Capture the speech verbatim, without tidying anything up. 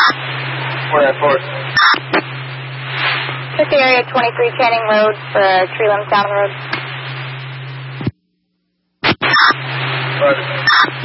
four nine four. Check the area twenty-three Channing Road for a tree limb down the road. Roger.